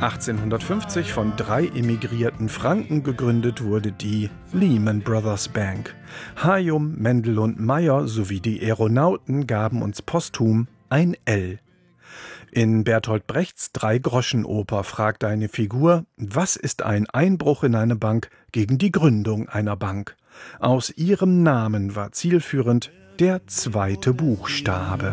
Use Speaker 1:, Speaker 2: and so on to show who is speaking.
Speaker 1: 1850 von 3 emigrierten Franken gegründet wurde die Lehman Brothers Bank. Hayum, Mendel und Meyer sowie die Aeronauten gaben uns posthum ein L. In Bertolt Brechts Drei-Groschen-Oper fragt eine Figur, was ist ein Einbruch in eine Bank gegen die Gründung einer Bank? Aus ihrem Namen war zielführend der zweite Buchstabe.